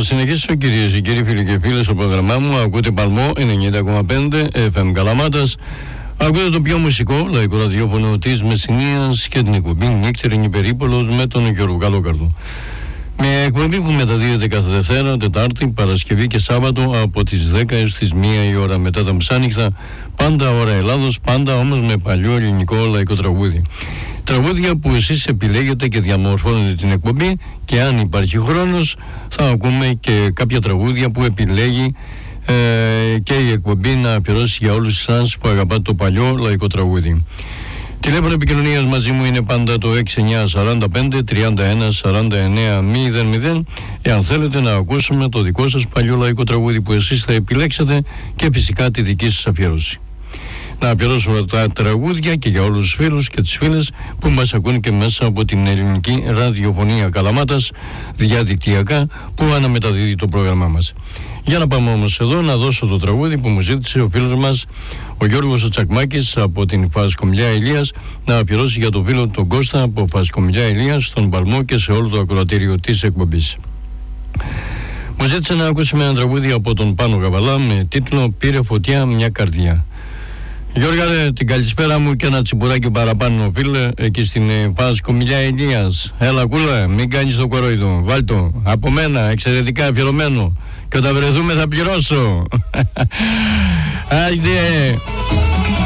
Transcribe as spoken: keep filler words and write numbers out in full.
συνεχίσω, κυρίες και κύριοι, φίλοι και φίλες, στο πρόγραμμά μου. Ακούτε Παλμό ενενήντα κόμμα πέντε εφ εμ Καλαμάτας. Ακούτε το πιο μουσικό λαϊκό ραδιόφωνο της Μεσσηνίας και την εκπομπή Νύχτερη Περίπολος με τον Γιώργο Καλόκαρδο. Μια εκπομπή που μεταδίδεται κάθε Δευτέρα, Τετάρτη, Παρασκευή και Σάββατο από τις δέκα έως τις μία η ώρα μετά τα μεσάνυχτα. Πάντα ώρα Ελλάδος, πάντα όμως με παλιό ελληνικό λαϊκό τραγούδι. Τραγούδια που εσείς επιλέγετε και διαμορφώνετε την εκπομπή, και αν υπάρχει χρόνος θα ακούμε και κάποια τραγούδια που επιλέγει ε, και η εκπομπή να αφιερώσει για όλους εσάς που αγαπάτε το παλιό λαϊκό τραγούδι. Τηλέφωνο επικοινωνίας μαζί μου είναι πάντα το έξι εννιά σαράντα πέντε τριάντα ένα σαράντα εννέα μηδέν μηδέν, εάν θέλετε να ακούσουμε το δικό σας παλιό λαϊκό τραγούδι που εσείς θα επιλέξετε και φυσικά τη δική σας αφιέρωση. Να αφιερώσω τα τραγούδια και για όλους τους φίλους και τις φίλες που μας ακούν και μέσα από την ελληνική ραδιοφωνία Καλαμάτας διαδικτυακά, που αναμεταδίδει το πρόγραμμά μας. Για να πάμε όμως εδώ να δώσω το τραγούδι που μου ζήτησε ο φίλος μας ο Γιώργος Τσακμάκης από την Φασκομιλιά Ηλίας, να αφιερώσει για το φίλο τον Κώστα από Φασκομιλιά Ηλίας, στον Παλμό και σε όλο το ακροατήριο της εκπομπής. Μου ζήτησε να ακούσουμε ένα τραγούδι από τον Πάνο Καβαλά με τίτλο «Πήρε φωτιά μια καρδιά». Γιώργα, την καλησπέρα μου και ένα τσιμπουράκι παραπάνω, φίλε, εκεί στην Φασκομιλιά Ηλίας. Έλα κούλα, μην κάνεις το κορόιδο, βάλ' το, από μένα, εξαιρετικά αφιερωμένο. Και όταν βρεθούμε θα πληρώσω. Άιντε.